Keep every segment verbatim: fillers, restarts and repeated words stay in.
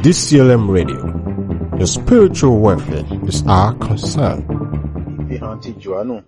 D C L M Radio. Your spiritual welfare is our concern. Ìfihàn ti Jòhánù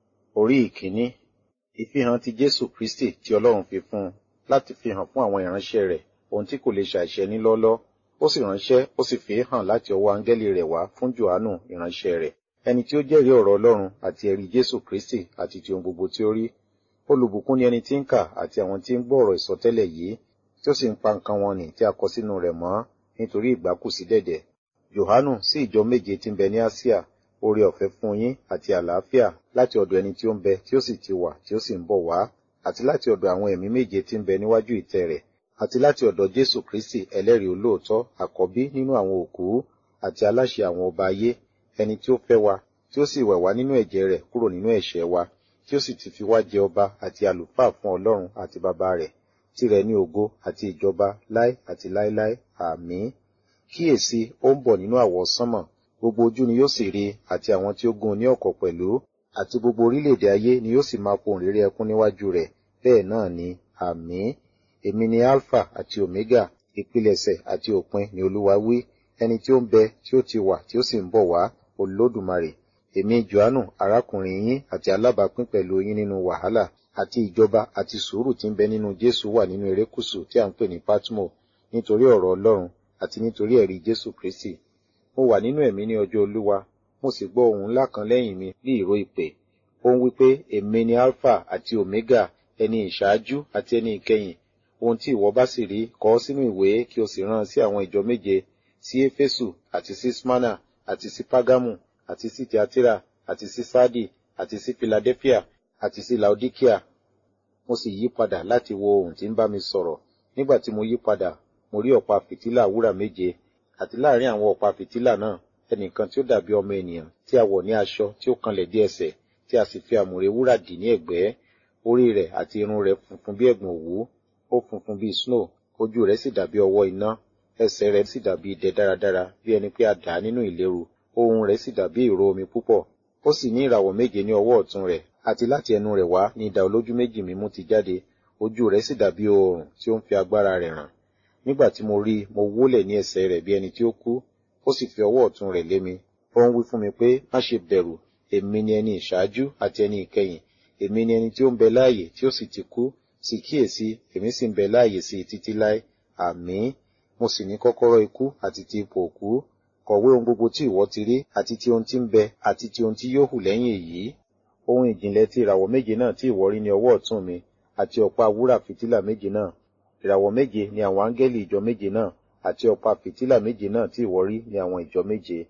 orí ìkíní. Ìfihàn ti Jésù Kristi tí Ọlọ́run fi fún un láti fi hàn fún àwọn ìránṣẹ́ rẹ̀ ohun tí kò lè ṣàìṣẹ ní lọ́ọ́lọ́. Ó sì ránṣẹ́ ó sì fi hàn láti ọwọ́ áńgẹ́lì rẹ̀ wá fún Jòhánù ìránṣẹ́ rẹ̀, ẹni tí ó jẹ́rìí ọ̀rọ̀ Ọlọ́run àti ẹ̀rí Jésù Kristi àti ti ohun gbogbo tí ó rí. Olùbùkún ni ẹni tí ń kà àti àwọn tí ń gbọ́ ọ̀rọ̀ ìsọtẹ́lẹ̀ yìí, tí ó sì ń pa nǹkan wọn nì tí a kọ sínú rẹ̀ mọ́, nítorí ìgbà kù sí dẹ̀dẹ̀. Jòhánù sí ìjọ méje tí ń bẹ ní Áṣíà, oore ọ̀fẹ́ fún yín àti àlàáfíà láti ọ̀dọ̀ ẹni tí ó ń bẹ tí ó sì ti wà tí ó sì ń bọ̀ wá, àti láti ọ̀dọ̀ àwọn ẹ̀mí méje tí ń bẹ níwájú ìtẹ́ rẹ̀, àti láti ọ̀dọ̀ Jésù Kristi ẹlẹ́rìí olóòótọ́, àkọ́bí nínú àwọn òkú àti aláṣẹ àwọn ọba ayé, ẹni tí ó fẹ́ wa tí ó sì wẹ̀ wá nínú ẹ̀jẹ̀ rẹ̀ kúrò nínú ẹ̀ṣẹ̀ wa, tí ó sì ti fi wá jẹ ọba àti àlùfáà fún Ọlọ́run àti bàbá rẹ̀, tirẹ̀ ní ògo àti ìjọba láé àti láéláé. Àmín. Kíyèsí, ó ń bọ̀ nínú àwọsánmọ̀, gbogbo ojú ni yóò sì rí, àti àwọn tí ó gún ní ọ̀kọ̀ pẹ̀lú, àti gbogbo orílẹ̀-èdè ayé ni yóò sì máa pohùn réré ẹkún níwájú rẹ̀. Bẹ́ẹ̀ náà ni. Àmín. Èmi ni Alpha àti Omega, ìpilẹ̀ṣẹ̀ àti òpin ni Olúwa wí, ẹni tí ó ń bẹ tí ó ti wà tí ó sì ń bọ̀ wá, Olódùmarè. Èmi Jòhánù, arákùnrin yín àti alábàápín pẹ̀lú yín nínú wàhálà àti ìjọba àti sùúrù tí ń bẹ nínú Jésù wà nínú erékùṣù tí a ń pè ní Patmo, nítorí ọ̀rọ̀ Ọlọ́run àti nítorí ẹ̀rí Jésù Kristi. Mo wà nínú ẹ̀mí ní ọjọ́ Olúwa, mo sì gbọ́ ohùn ńlá kan lẹ́yìn mi bí ìró ìpè. Ó ń wí pé, èmi ni Alpha àti Omega, ẹni ìṣáájú àti ẹni ìkẹyìn. Ohun tí ìwọ bá sì rí, kọ ọ́ sínú ìwé kí o sì rán sí àwọn ìjọ méje, sí Éfésù àti sí Smyrna àti sí Págámù àti sí Tiátírà àti sí Sádì àti sí Philadelphia àti sí Laodikia. Mo sì yí padà láti wo ohùn tí ń bá mi sọ̀rọ̀. Nígbà tí mo yí padà, mo rí ọ̀pá fìtílà wúrà méje, àti láàrin àwọn ọ̀pá fìtílà náà ẹnìkan tí ó dàbí ọmọ ènìyàn tí a wọ̀ ní aṣọ tí ó kanlẹ̀ dé ẹsẹ̀, tí a sì fi àmùrè wúrà dì ní ẹ̀gbẹ́. Orí rẹ̀ àti irun rẹ̀ funfun bí ẹ̀gbọ̀n òwú, ó funfun bí snow, ojú rẹ̀ sì dàbí ọwọ́ iná, ẹsẹ̀ rẹ̀ sì dàbí idẹ dáradára, bí ẹni pé a dà á nínú ìléru, ohùn rẹ̀ sì dàbí ìró omi púpọ̀. Ó sì ní ìràwọ̀ méje ní ọwọ́ ọ̀tún rẹ̀, àti láti ẹnu rẹ̀ wá ní idà olójú méjì mímú ti jáde, ojú rẹ̀ sì dàbí oòrùn tí ó ń fi agbára rẹ̀ hàn. Nígbà tí mo rí i, mo wólẹ̀ ní ẹsẹ̀ rẹ̀ bí ẹni tí ó kú, ó sì fi ọwọ́ ọ̀tún rẹ̀ lé mi. Ó ń wí fún mi pé, má ṣe bẹ̀rù, èmi ni ẹni ìṣáájú àti ẹni ìkẹyìn, èmi ni ẹni tí ó ń bẹ láàyè tí ó sì ti kú, sì kíyèsí, èmi sì ń bẹ láàyè sí títí láé. Àmín. Mo sì ní kọ́kọ́rọ́ ikú àti ti ipò òkú. Kọ̀wé ohun gbogbo tí ìwọ ti rí, àti ti ohun tí ń bẹ, àti ti ohun tí yóò hù lẹ́yìn èyí. Ohun ìjìnlẹ̀ ti ìràwọ̀ méje náà tí ìwọ rí ní ọwọ́ ọ̀tún mi, àti ọ̀pá wúrà fìtílà méje náà. Ìràwọ̀ méje ni àwọn áńgẹ́lì ìjọ méje náà, àti ọ̀pá fìtílà méje náà tí ìwọ rí ní àwọn ìjọ méje.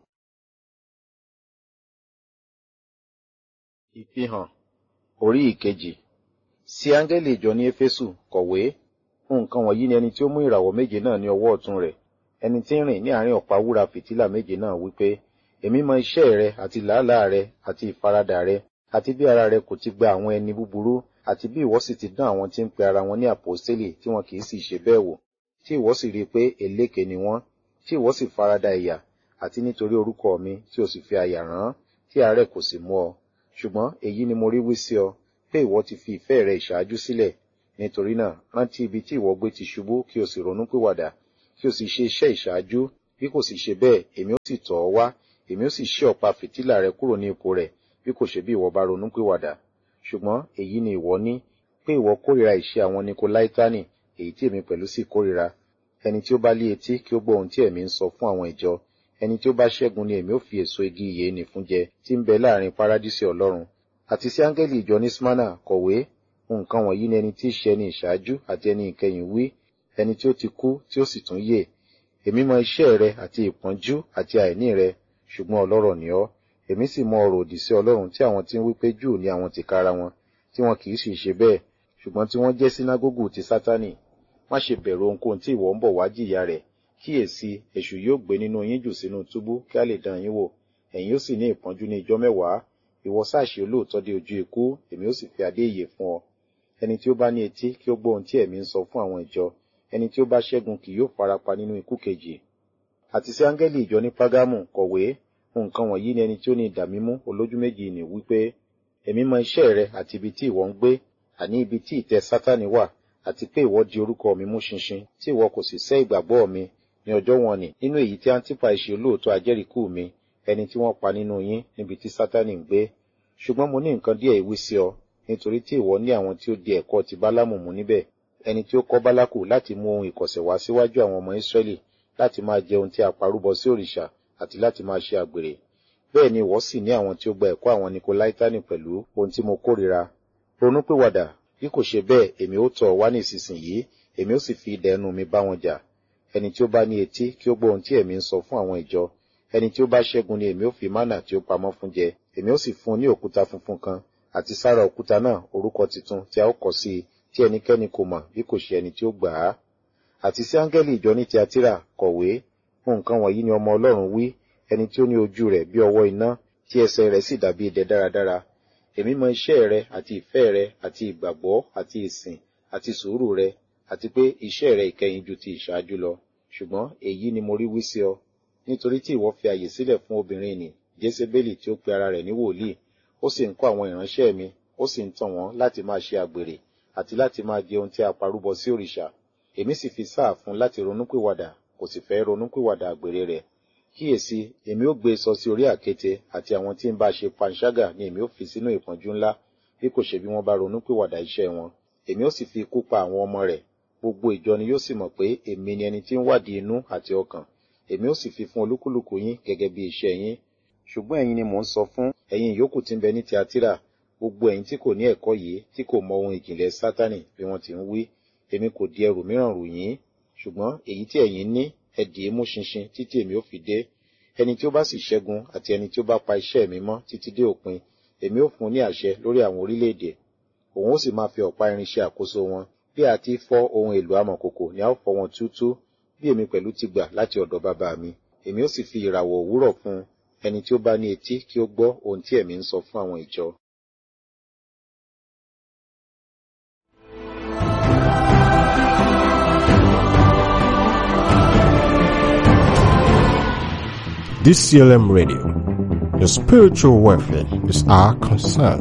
Ìfihàn orí ìkejì. Sí áńgẹ́lì ìjọ ní Éfésù kọ̀wé. Nǹkan wọ̀nyí ni ẹni tí ó mú ìràwọ̀ méje náà ní ọwọ́ ọ̀tún rẹ̀, ẹni tí ń rìn ní àárín ọ̀pá wúrà fìtílà méje náà wípé, èmi mọ iṣẹ́ rẹ àti làálàá rẹ àti ìfaradà rẹ, àti bí ara rẹ kò ti gba àwọn ẹni búburú, àti bí ìwọ sì ti dán àwọn tí ń pe ara wọn ní àpọ́stélì tí wọn kì í sì ṣe bẹ́ẹ̀ wò, tí ìwọ sì rí i pé eléke ni wọ́n, tí ìwọ sì farada ìyà, àti nítorí orúkọ mi tí o sì fi àyà rán, tí àárẹ̀ kò sì mú ọ. Ṣùgbọ́n èyí ni mo rí wí sí ọ, pé ìwọ ti fi ìfẹ́ rẹ ìṣáájú sílẹ̀. Nítorí náà, rántí ibi tí ìwọ gbé ti ṣubú kí o sì ronúpìwàdà, kí o sì ṣe iṣẹ́ ìṣáájú, bí kò sì ṣe bẹ́ẹ̀, èmi ó sì tọ̀ ọ́ wá, èmi ó sì ṣí ọ̀pá fìtílà rẹ kúrò ní ipò rẹ̀, bí kò ṣe bí ìwọ bá ronúpìwàdà. Ṣùgbọ́n èyí ni ìwọ ní, pé ìwọ kórìíra ìṣe àwọn Nikolaitani, èyí tí èmi pẹ̀lú sì kórìíra. Ẹni tí ó bá lé etí kí ó gbọ́ ohun tí ẹ̀mí ń sọ fún àwọn ìjọ. Ẹni tí ó bá ṣẹ́gun ni èmi ó fi èso igi ìyè nì fún jẹ, tí ń bẹ láàrin Párádísè Ọlọ́run. Àti sí áńgẹ́lì ìjọ ní Smyrna kọ̀wé. Nǹkan wọ̀nyí ni ẹni tí í ṣe ẹni ìṣáájú àti ẹni ìkẹyìn wí, ẹni tí ó ti kú tí ó sì tún yè. Èmi mọ iṣẹ́ rẹ àti ìpọ́njú àti àìní rẹ, ṣùgbọ́n ọlọ́rọ̀ ni ọ́. Èmi sì mọ ọ̀rọ̀ òdì sí Ọlọ́run tí àwọn tí ń wí pé Júù ni àwọn tìkára wọn, tí wọn kì í sì ṣe bẹ́ẹ̀, ṣùgbọ́n tí wọ́n jẹ́ sínágógù ti Sátánì. Má ṣe bẹ̀rù ohunkóhun tí ìwọ ń bọ̀ wá jìyà rẹ̀. Kíyèsí, èṣù yóò gbé nínú yín jù sínú túbú kí a lè dán yín wò. Ẹ̀yin ó sì ní ìpọ́njú ní ijọ́ mẹ́wàá. Ìwọ sá ṣe olóòótọ́ dé ojú ikú, èmi ó sì fi adé ìyè fún ọ. Ẹni tí ó bá ní etí kí ó gbọ́ ohun tí ẹ̀mí ń sọ fún àwọn ìjọ. Ẹni tí ó bá ṣẹ́gun kì yóò farapa nínú ikú kejì. Àti sí áńgẹ́lì ìjọ ní Págámù kọ̀wé. Nǹkan wọ̀nyí ni ẹni tí ó ní idà mímú olójú méjì nì wípé, èmi mọ iṣẹ́ rẹ àti ibi tí ìwọ ń gbé, àní ibi tí ìtẹ́ Sátánì wà, àti pé ìwọ di orúkọ mi mú ṣinṣin, tí ìwọ kò sì sẹ́ ìgbàgbọ́ mi, ní ọjọ́ wọn nì nínú èyí tí Antipa ṣe olóòótọ́ ajẹ́rìíkú mi, ẹni tí wọ́n pa nínú yín níbi tí Sátánì ń gbé. Ṣùgbọ́n mo ní nǹkan díẹ̀ ìwí sí ọ, nítorí tí ìwọ ní àwọn tí ó di ẹ̀kọ́ ti Bálámù mú níbẹ̀, ẹni tí ó kọ́ Bálákù láti mú ohun ìkọ̀sẹ̀ wá síwájú àwọn ọmọ Ísírẹ́lì, láti máa jẹ ohun tí a parúbọ sí òrìṣà àti láti máa ṣe àgbèrè. Bẹ́ẹ̀ ni ìwọ sì ní àwọn tí ó gba ẹ̀kọ́ àwọn Nikolaitani pẹ̀lú, ohun tí mo kórìíra. Ronúpìwàdà, bí kò ṣe bẹ́ẹ̀ èmi ó tọ̀ ọ́ wá ní ìsinsìnyí, èmi ó sì fi idà ẹnu mi bá wọn jà. Ẹni tí ó bá ní etí kí ó gbọ́ ohun tí ẹ̀mí ń sọ fún àwọn ìjọ. Ẹni tí ó bá ṣẹ́gun ni èmi ó fi mánà tí ó pamọ́ fún jẹ. Èmi ó sì fún un ní òkúta funfun kan, àti sára òkúta náà orúkọ titun tí a ó kọ sí i, tí ẹnikẹ́ni kò mọ̀ bí kò ṣe ẹni tí ó gbà á. Àti sí áńgẹ́lì ìjọ ní Tiatira kọ̀wé, nǹkan wọ̀nyí ni ọmọ Ọlọ́run wí, ẹni tí ó ní ojú rẹ̀ bí ọwọ́ iná, tí ẹsẹ̀ rẹ̀ sì dàbí idẹ dáradára. Èmi mọ iṣẹ́ rẹ àti ìfẹ́ rẹ àti ìgbàgbọ́ àti ìsìn àti sùúrù rẹ, àti pé iṣẹ́ rẹ ìkẹyìn ju ti ìṣáájú lọ. Ṣùgbọ́n èyí ni mo rí wí sí ọ, nítorí tí ìwọ fi àyè sílẹ̀ fún obìnrin nì, Jésébélì tí ó pe ara rẹ̀ ní wòlíì, ó sì ń kọ́ àwọn ìránṣẹ́ mi, ó sì ń tàn wọ́n láti máa ṣe àgbèrè àti láti máa jẹ ohun tí a parúbọ sí òrìṣà. Èmi sì fi sáà fún láti ronúpìwàdà, kò sì fẹ́ ronúpìwàdà àgbèrè rẹ̀. Kíyèsí, èmi ó gbé e sọ sí orí àkéte, àti àwọn tí ń bá ṣe panṣágà ni èmi ó fi sínú ìpọ́njú ńlá, bí kò ṣe bí wọ́n bá ronúpìwàdà iṣẹ́ wọn. Èmi ó sì fi ikú pa àwọn ọmọ rẹ̀. Gbogbo ìjọ ni yóò sì mọ̀ pé èmi ni ẹni tí ń wádìí inú àti ọkàn. Èmi ó sì fi fún olúkúlùkù yín gẹ́gẹ́ bí iṣẹ́ yín. Ṣùgbọ́n ẹ̀yin ni mò ń sọ fún, ẹ̀yin ìyókù tí ń bẹ ní Tiatira, gbogbo ẹ̀yin tí kò ní ẹ̀kọ́ yìí, tí kò mọ ohun ìjìnlẹ̀ Sátánì bí wọ́n ti ń wí. Èmi kò di ẹrù mìíràn rù yín, ṣùgbọ́n èyí tí ẹ̀yin ní, ẹ dì í mú ṣinṣin títí èmi ó fi dé. Ẹni tí ó bá sì ṣẹ́gun àti ẹni tí ó bá pa iṣẹ́ mi mọ́ títí dé òpin, èmi ó fún un ní àṣẹ lórí àwọn orílẹ̀-èdè. Òun ó sì máa fi ọ̀pá irin ṣe àkóso wọn. Bí a ti fọ́ ohun èlò amọ̀kòkò ni a ó fọ́ wọn túútúú, bí èmi pẹ̀lú ti gbà láti ọ̀dọ̀ bàbá mi. Èmi ó sì fi ìràwọ̀ òwúrọ̀ fún un. Ẹni tí ó bá ní etí kí ó gbọ́ ohun tí ẹ̀mí ń sọ fún àwọn ìjọ. D C L M Radio, your spiritual welfare is our concern.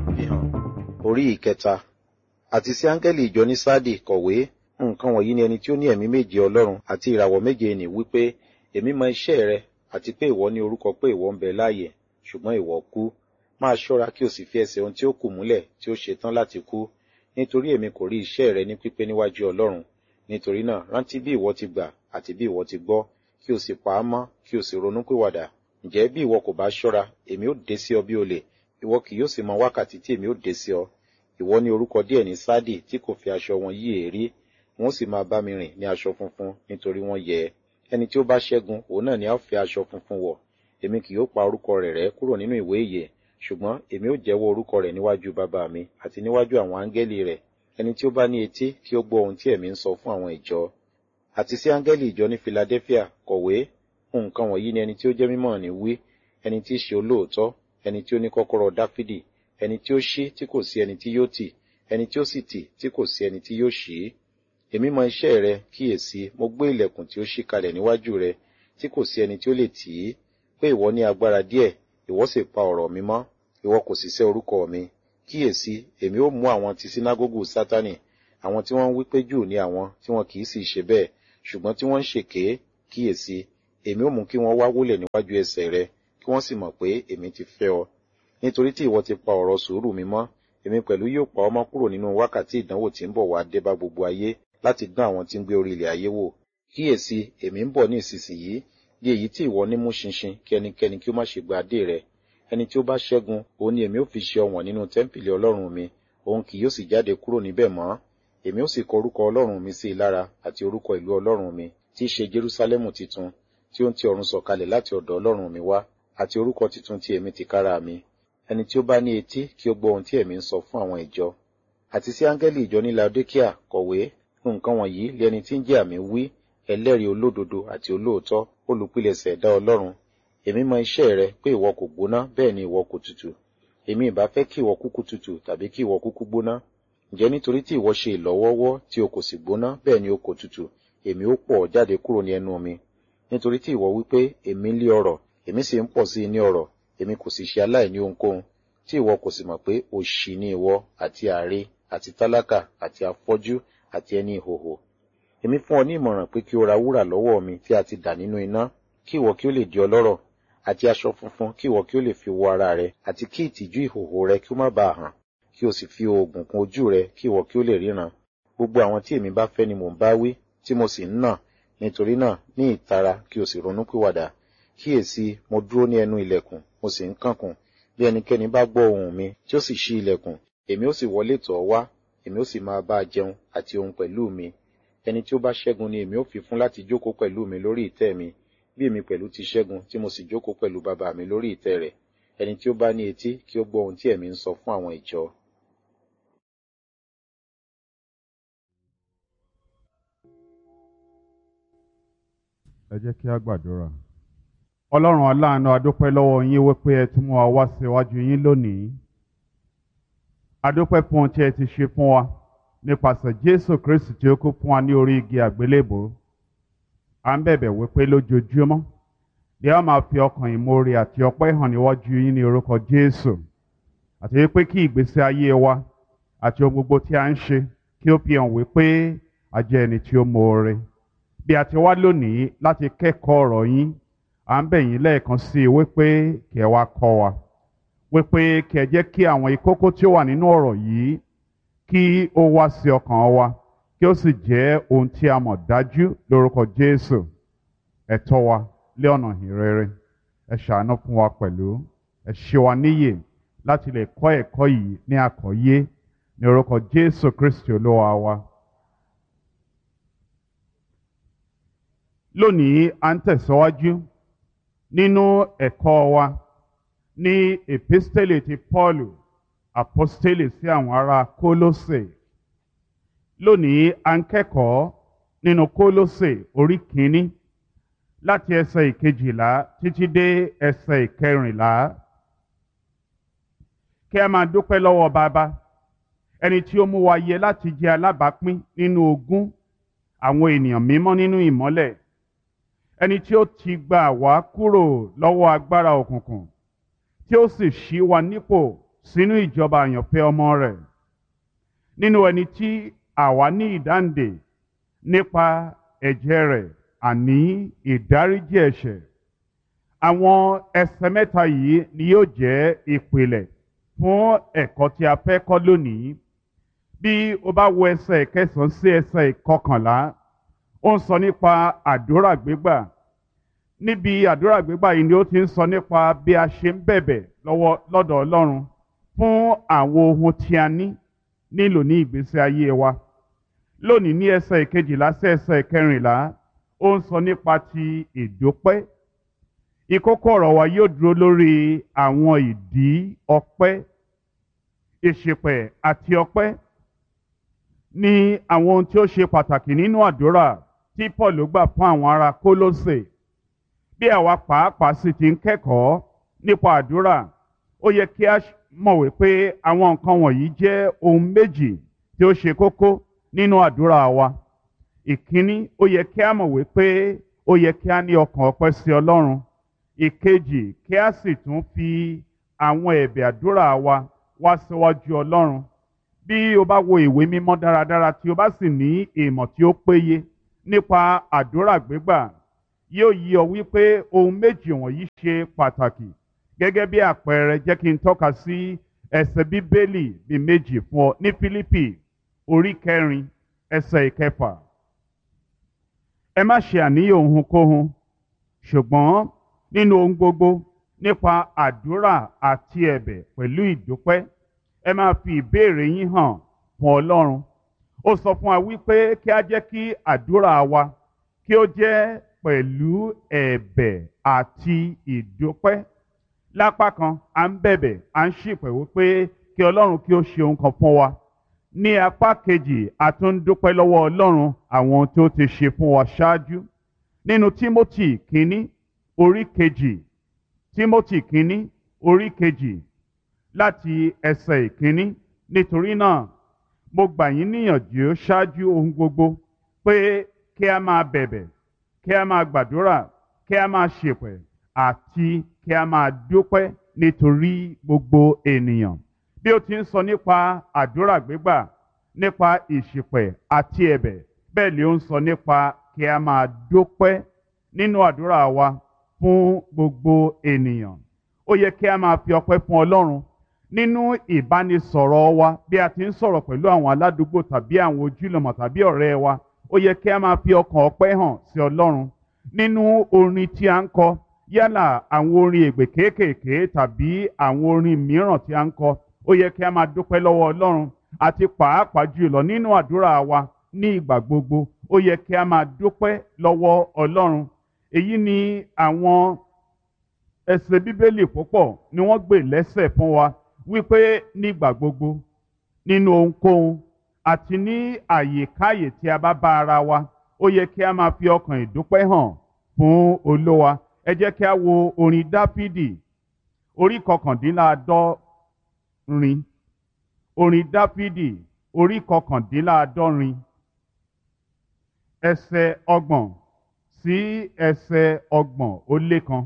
Orí ìkẹta. Àti sí áńgẹ́lì ìjọ ní Sáàdì kọ̀wé, nǹkan wọ̀nyí ni ẹni tí ó ní ẹ̀mí méje Ọlọ́run àti ìràwọ̀ méje nì wípé, èmi mọ iṣẹ́ rẹ, àti pé ìwọ ní orúkọ pé ìwọ ń bẹ láàyè, ṣùgbọ́n ìwọ kú. Máa ṣọ́ra kí o sì fi ẹsẹ̀ ohun tí ó kù múlẹ̀ tí ó ṣe tán láti kú, nítorí èmi kò rí iṣẹ́ rẹ ní pípé níwájú Ọlọ́run. Nítorí náà, rántí bí ìwọ ti gbà àti bí ìwọ ti gbọ́, kí o sì pa á mọ́, kí o sì ronúpìwàdà. Ǹjẹ́ bí ìwọ kò bá ṣọ́ra, èmi ó dé sí ọ bí olè, ìwọ kì yóò sì mọ wákàtí tí èmi ó dé sí ọ. Ìwọ ní orúkọ díẹ̀ ní Sáàdì tí kò fi aṣọ wọn yí èérí, wọ́n sì máa bá mi rìn ní aṣọ funfun, nítorí wọ́n yẹ. Ẹni tí ó bá ṣẹ́gun, òun náà ni a ó fi aṣọ funfun wọ̀. Èmi kì yóò pa orúkọ rẹ̀ rẹ́ kúrò nínú ìwé ìyè, ṣùgbọ́n èmi ó jẹ́wọ́ orúkọ rẹ̀ níwájú bàbá mi àti níwájú àwọn áńgẹ́lì rẹ̀. Ẹni tí ó bá ní etí kí ó gbọ́ ohun tí ẹ̀mí ń sọ fún àwọn ìjọ. Àti sí áńgẹ́lì ìjọ ní Filadelfia kọ̀wé, nǹkan wọ̀nyí ni ẹni tí ó jẹ́ mímọ́ ní wí, ẹni tí í ṣe olóòótọ́, ẹni tí ó ní kọ́kọ́rọ́ Dáfídì, ẹni tí ó ṣí tí kò sí ẹni tí yóò tì, ẹni tí ó sì tì tí kò sí ẹni tí yóò ṣí. Èmi mọ iṣẹ́ rẹ, kíyèsí, mo gbé ilẹ̀kùn tí ó ṣí kalẹ̀ níwájú rẹ, tí kò sí ẹni tí ó lè tì í, pé ìwọ ní agbára díẹ̀, ìwọ sì pa ọ̀rọ̀ mi mọ́, ìwọ kò sì sẹ́ orúkọ mi. Kíyèsí, èmi ó mú àwọn ti sínágógù Sátánì, àwọn tí wọ́n ń wí pé Júù ni àwọn, tí wọn kì í sì ṣe bẹ́ẹ̀, ṣùgbọ́n tí wọ́n ń ṣèké. Kíyèsí, èmi ó mú kí wọ́n wá wólẹ̀ níwájú ẹsẹ̀ rẹ, kí wọ́n sì mọ̀ pé èmi ti fẹ́ ọ. Nítorí tí ìwọ ti pa ọ̀rọ̀ sùúrù mi mọ́, èmi pẹ̀lú yóò pa ọ́ mọ́ kúrò nínú wákàtí ìdánwò tí ń bọ̀ wá dé bá gbogbo ayé, láti dán àwọn tí ń gbé orí ilẹ̀ ayé wò. Kíyèsí, èmi ń bọ̀ ní ìsinsìnyí, di èyí tí ìwọ ní mú ṣinṣin, kí ẹnikẹ́ni kí ó má ṣe gba adé rẹ. Ẹni tí ó bá ṣẹ́gun, òun ni èmi ó fi ṣe ọ̀wọ̀n nínú tẹ́ḿpìlì Ọlọ́run mi, òun kì yóò sì jáde kúrò níbẹ̀ mọ́. Èmi ó sì kọ orúkọ Ọlọ́run mi sí i lára, àti orúkọ ìlú Ọlọ́run mi, tí í ṣe Jerúsálẹ́mù titun, tí ó ń ti ọ̀run sọ̀kalẹ̀ láti ọ̀dọ̀ Ọlọ́run mi wá, àti orúkọ titun tí èmi tìkára mi. Ẹni tí ó bá ní etí kí ó gbọ́ ohun tí ẹ̀mí ń sọ fún àwọn ìjọ. Àti sí áńgẹ́lì ìjọ ní Laodikia kọ̀wé, nǹkan wọ̀nyí lé ẹni tí ń jẹ́ àmì wí, ẹlẹ́rìí olódodo àti olóòótọ́, olùpilẹ̀ṣẹ̀ ẹ̀dá Ọlọ́run. Èmi mọ iṣẹ́ rẹ pé ìwọ kò gbóná, bẹ́ẹ̀ ni ìwọ kò tutù. Èmi ìbá fẹ́ kí ìwọ kúkú tutù tàbí kí ìwọ kúkú gbóná. Ǹjẹ́ nítorí tí ìwọ ṣe ìlọ́wọ́wọ́ tí o kò sì gbóná, bẹ́ẹ̀ ni o kò tutù, èmi ó pọ̀ jáde kúrò ní ẹnu mi. Nítorí tí ìwọ wí pé èmi lé ọrọ̀, èmi sì ń pọ̀ sí i ní ọrọ̀, èmi kò sì ṣe aláìní ohunkóhun, tí ìwọ kò sì mọ̀ pé òṣì ni ìwọ àti àrè àti tálákà àti afọ́jú àti ẹni ìhòhò. Èmi fún ọ ní ìmọ̀ràn pé kí o ra wúrà lọ́wọ́ mi tí a ti dà nínú iná, kí ìwọ kí ó lè di ọlọ́rọ̀, àti aṣọ funfun kí ìwọ kí ó lè fi wọ ara rẹ, àti kí ìtìjú ìhòhò rẹ kí ó má baà hàn, kí o sì fi oògùn kún ojú rẹ kí ìwọ kí ó lè ríran. Gbogbo àwọn tí èmi bá fẹ́ ni mò ń bá wí, tí mo sì ń nà. Nítorí náà ní ìtara kí o sì ronúpìwàdà. Kíyèsí, mo dúró ní ẹnu ilẹ̀kùn, mo sì ń kànkùn. Bí ẹnikẹ́ni bá gbọ́ ohùn mi tí ó sì ṣí ilẹ̀kùn, èmi ó sì wọlé tọ̀ ọ́ wá, èmi ó sì máa bá a jẹun àti òun pẹ̀lú mi. Ẹni tí ó bá ṣẹ́gun ni èmi ó fi fún láti jókòó pẹ̀lú mi lórí ìtẹ́ mi, bí èmi pẹ̀lú ti ṣẹ́gun tí mo sì jókòó pẹ̀lú bàbá mi lórí ìtẹ́ rẹ̀. Ẹni tí ó bá ní etí kí ó gbọ́ ohun tí ẹ̀mí ń sọ fún àwọn ìjọ. Ẹ jẹ́ kí a gbàdúrà. Ọlọ́run aláàánú, a dúpẹ́ lọ́wọ́ yín wípé ẹ tún mú wa wá síwájú yín lónìí. A dúpẹ́ fún ohun tí ẹ ti ṣe fún wa nípasẹ̀ Jésù Kristi tí ó kú fún wa ní orí igi àgbélébùú. À ń bẹ̀bẹ̀ wípé lójoojúmọ́ ni a máa fi ọkàn ìmoore àti ọpẹ́ hàn níwájú yín ní orúkọ Jésù. Àti wípé kí ìgbésí ayé wa àti ohun gbogbo tí a ń ṣe kí ó fi hàn wípé a jẹ́ ẹni tí ó moore. Bí a ti wá lónìí láti kẹ́kọ̀ọ́ ọ̀rọ̀ yín, à ń bẹ̀ yín lẹ́ẹ̀kan sí i wípé kí ẹ wá kọ́ wa, wípé kí ẹ jẹ́ kí àwọn ìkókó tí ó wà nínú ọ̀rọ̀ yìí kí ó wá sí ọkàn wa, kí ó sì jẹ́ ohun tí a mọ̀ dájú lórúkọ Jésù. Ẹ tọ́ wa lé ọ̀nà ìhìnrere, ẹ ṣàánú fún wa pẹ̀lú, ẹ ṣe wa níyè láti lè kọ́ ẹ̀kọ́ yìí ní àkọ́yé ní orúkọ Jésù Kristi Olúwa wa. Lónìí à ń tẹ̀síwájú nínú ẹ̀kọ́ wa ní epistele ti Pọ́ọ̀lù apostele sí àwọn ará Kólósè. Lónìí à ń kẹ́kọ̀ọ́ nínú Kólósè orí kìíní láti ẹsẹ̀ ìkejìlá títí dé ẹsẹ̀ ìkẹrìnlá. Kí a máa dúpẹ́ lọ́wọ́ Baba, ẹni tí ó mú wa yẹ láti jẹ́ alábàápín nínú ogún àwọn ènìyàn mímọ́ nínú ìmọ́lẹ̀, ẹni tí ó ti gbà wá kúrò lọ́wọ́ agbára òkùnkùn, tí ó sì ṣí wa nípò sínú ìjọba àyànfẹ́ ọmọ rẹ̀, nínú ẹni tí àwa ní ìdáǹdè nípa ẹ̀jẹ̀ rẹ̀, àní ìdáríjì ẹ̀ṣẹ̀. Àwọn ẹsẹ̀ mẹ́ta yìí ni yóò jẹ́ ìpìlẹ̀ fún ẹ̀kọ́ tí a fẹ́ kọ́ lónìí. Bí o bá wo ẹsẹ̀ ìkẹsàn-án sí ẹsẹ̀ ìkọkànlá, ó ń sọ nípa àdúrà gbígbà. Níbi àdúrà gbígbà yìí ni ó ti ń sọ nípa bí a ṣe ń bẹ̀bẹ̀ lọ́wọ́ lọ́dọ̀ Ọlọ́run fún àwọn ohun tí a ní nílò ní ìgbésí ayé wa. Lónìí ní ẹsẹ̀ ìkejìlá sí ẹsẹ̀ ìkẹrìnlá, ó ń sọ nípa ti ìdúpẹ́. Ìkókó ọ̀rọ̀ wa yóò dúró lórí àwọn ìdí ọpẹ́. Ìṣìpẹ̀ àti ọpẹ́ ní àwọn ohun tí ó ṣe pàtàkì nínú àdúrà tí Paul gbà fún àwọn ará Kólósè. Bí àwa pàápàá sì ti ń kẹ́kọ̀ọ́ nípa àdúrà, ó yẹ kí a mọ̀ wípé àwọn nǹkan wọ̀nyí jẹ́ ohun méjì tí ó ṣe kókó nínú àdúrà wa. Ìkíní, ó yẹ kí a mọ̀ wípé ó yẹ kí a ní ọkàn ọpẹ́ sí Ọlọ́run. Ìkejì, kí a sì tún fi àwọn ẹ̀bẹ̀ àdúrà wa wá síwájú Ọlọ́run. Bí o bá wo ìwé mímọ́ dáradára tí o bá sì ní ìmọ̀ tí ó péye nípa àdúrà gbígbà, yóò yí ọ wípé ohun méjì wọ̀nyí ṣe pàtàkì. Gẹ́gẹ́ bí àpẹẹrẹ, jẹ́ kí n tọ́ka sí ẹsẹ̀ Bíbélì bí méjì fún ọ ní Fílípì orí kẹrin ẹsẹ̀ ìkẹfà. Ẹ má ṣe àníyàn ohunkóhun, ṣùgbọ́n nínú ohun gbogbo nípa àdúrà àti ẹ̀bẹ̀ pẹ̀lú ìdúpẹ́, ẹ máa fi ìbéèrè yín hàn fún Ọlọ́run. Ó sọ fún wa wípé kí a jẹ́ kí àdúrà wa kí ó jẹ́ pẹ̀lú ẹ̀bẹ̀ àti ìdúpẹ́. Lápá kan, à ń bẹ̀bẹ̀, à ń ṣìpẹ̀ wípé kí Ọlọ́run kí ó ṣe ohun kan fún wa. Ní apá kejì, a tún ń dúpẹ́ lọ́wọ́ Ọlọ́run àwọn ohun tí ó ti ṣe fún wa ṣáájú. Nínú Tímótì kínní orí kejì, Tímótì kínní orí kejì láti ẹsẹ̀ ìkínní. Nítorí náà, mo gbà yín níyànjú ṣáájú ohun gbogbo pé kí a máa bẹ̀bẹ̀, kí a máa gbàdúrà, kí a máa ṣèpẹ̀ àti kí a máa dúpẹ́ nítorí gbogbo ènìyàn. Bí ó ti ń sọ nípa àdúrà gbígbà, nípa ìṣìpẹ̀ àti ẹ̀bẹ̀, bẹ́ẹ̀ ni ó ń sọ nípa kí a máa dúpẹ́ nínú àdúrà wa fún gbogbo ènìyàn. Ó yẹ kí a máa fi ọpẹ́ fún Ọlọ́run nínú ìbánisọ̀rọ̀ wa bí a ti ń sọ̀rọ̀ pẹ̀lú àwọn aládùúgbò tàbí àwọn ojúlùmọ̀ tàbí ọ̀rẹ́ wa. Ó yẹ kí a máa fi ọkàn ọpẹ́ hàn sí Ọlọ́run nínú orin tí a ń kọ, yálà àwọn orin ègbè kéékèèké tàbí àwọn orin mìíràn tí a ń kọ. Ó yẹ kí a máa dúpẹ́ lọ́wọ́ Ọlọ́run àti pàápàá jùlọ nínú àdúrà wa ní ìgbà gbogbo. Ó yẹ kí a máa dúpẹ́ lọ́wọ́ Ọlọ́run. Èyí ni àwọn ẹsẹ̀ Bíbélì púpọ̀ ni wọ́n gbé lẹ́sẹ̀ fún wa wípé nígbà gbogbo nínú ohunkóhun àti ní àyèkáyè tí a bá bá ara wa, ó yẹ kí a máa fi ọkàn ìdúpẹ́ hàn fún Olúwa. Ẹ jẹ́ kí a wo orin Dáfídì orí kọkàndínláàádọ́rin. Orin Dáfídì orí kọkàndínláàádọ́rin ẹsẹ̀ ọgbọ̀n sí ẹsẹ̀ ọgbọ̀n ó lé kan.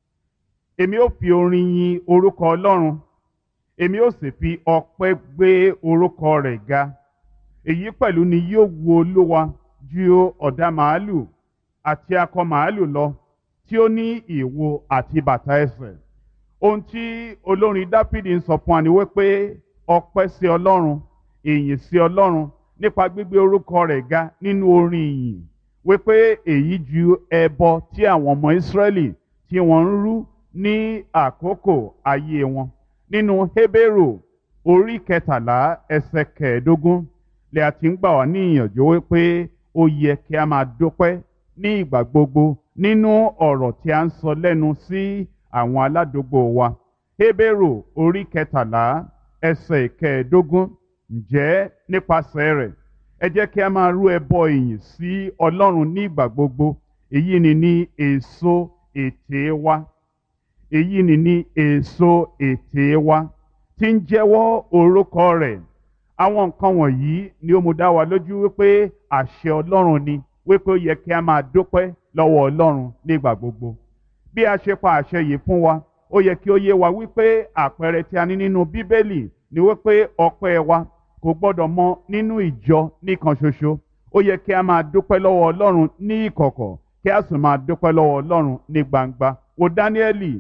Èmi ó fi orin yin orúkọ Ọlọ́run, èmi ó sì fi ọpẹ́ gbé orúkọ rẹ̀ ga. Èyí pẹ̀lú ni yóò wu Olúwa ju ọ̀dà màálù àti akọ màálù lọ tí ó ní ìwo àti bàtà ẹsẹ̀. Ohun tí olórin Dáfídì ń sọ fún wa ni wípé ọpẹ́ sí Ọlọ́run, ìyìn sí Ọlọ́run nípa gbígbé orúkọ rẹ̀ ga nínú orin ìyìn, wípé èyí ju ẹbọ tí àwọn ọmọ Ísírẹ́lì tí wọ́n ń rú ní àkókò ayé wọn. Nínú Hébérù orí kẹtàlá ẹsẹ̀ kẹẹ̀ẹ́dógún lè a ti ń gbà wá ní ìyànjú wípé ó yẹ kí a máa dúpẹ́ ní ìgbà gbogbo nínú ọ̀rọ̀ tí a ń sọ lẹ́nu sí àwọn aládùúgbò wa. Hébérù orí kẹtàlá ẹsẹ̀ kẹẹ̀ẹ́dógún. Ǹjẹ́ nípasẹ̀ rẹ̀ ẹ jẹ́ kí a máa rú ẹbọ ìyìn sí Ọlọ́run ní ìgbà gbogbo. Èyí ni ní èso ètè wa. Èyí ni ní èso ètè wa tí ń jẹ́wọ́ orúkọ rẹ̀. Àwọn nǹkan wọ̀nyí ni ó mú dá wa lójú wípé àṣẹ Ọlọ́run ni wípé ó yẹ kí a máa dúpẹ́ lọ́wọ́ Ọlọ́run nígbà gbogbo. Bí a ṣe pa àṣẹ yìí fún wa, ó yẹ kí ó yé wa wípé àpẹẹrẹ tí a ní nínú Bíbélì ni wípé ọpẹ́ wa kò gbọ́dọ̀ mọ nínú ìjọ nìkan ṣoṣo. Ó yẹ kí a máa dúpẹ́ lọ́wọ́ Ọlọ́run ní ìkọ̀kọ̀ kí a sì máa dúpẹ́ lọ́wọ́ Ọlọ́run ní gbangba. Wo Dáníẹ́lì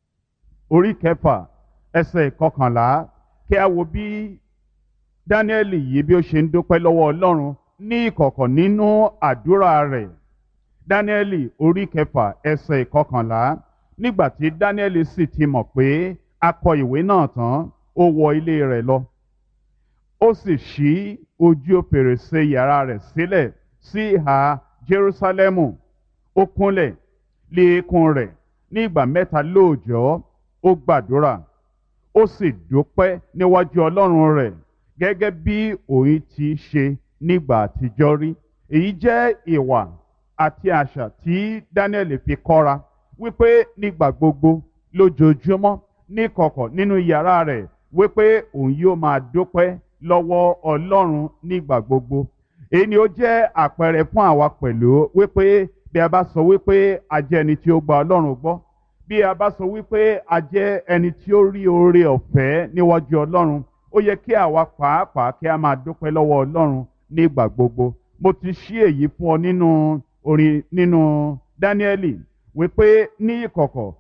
orí kẹfà ẹsẹ̀ ìkọkànlá kí a wo bí Dáníẹ́lì yìí bí ó ṣe ń dúpẹ́ lọ́wọ́ Ọlọ́run ní ìkọ̀kọ̀ nínú àdúrà rẹ̀. Dáníẹ́lì orí kẹfà ẹsẹ̀ ìkọkànlá. Nígbà tí Dáníẹ́lì sì ti mọ̀ pé a kọ ìwé náà tán, ó wọ ilé rẹ̀ lọ. Ó sì ṣí ojú fèrèsé yàrá rẹ̀ sílẹ̀ sí ìhà Jerúsálẹ́mù. Ó kúnlẹ̀ lé eékún rẹ̀ ní ìgbà mẹ́ta lóòjọ́. Ó gbàdúrà, ó sì dúpẹ́ níwájú Ọlọ́run rẹ̀ gẹ́gẹ́ bí òun ti ṣe nígbà àtijọ́ rí. Èyí jẹ́ ìwà àti àṣà tí Dáníẹ́lì fi kọ́ra wípé nígbà gbogbo lójoojúmọ́ níkọ̀kọ̀ nínú yàrá rẹ̀ wípé òun yóò máa dúpẹ́ lọ́wọ́ Ọlọ́run nígbà gbogbo. Èyí ni ó jẹ́ àpẹẹrẹ fún àwa pẹ̀lú wípé bí a bá sọ wípé a jẹ́ ẹni tí ó gba Ọlọ́run gbọ́, bí a bá sọ wípé a jẹ́ ẹni tí ó rí oore ọ̀fẹ́ níwájú Ọlọ́run, ó yẹ kí àwa pàápàá kí a máa dúpẹ́ lọ́wọ́ Ọlọ́run nígbà gbogbo. Mo ti ṣí èyí fún ọ nínú orin nínú Dáníẹ́lì wípé ní ìkọ̀kọ̀